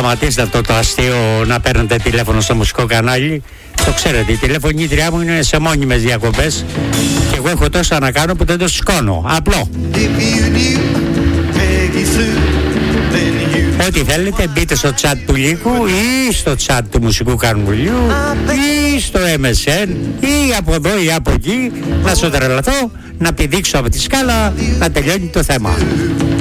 σταματήσετε αυτό το αστείο να παίρνετε τηλέφωνο στο μουσικό κανάλι. Το ξέρετε, η τηλεφωνήτριά μου είναι σε μόνιμες διακοπές και εγώ έχω τόσα να κάνω που δεν το σηκώνω. Απλό. Ό,τι θέλετε μπείτε στο chat του Λύκου ή στο chat του Μουσικού Καναλιού ή στο MSN ή από εδώ ή από εκεί, να σου τρελαθώ, να πηδήξω από τη σκάλα, να τελειώνει το θέμα.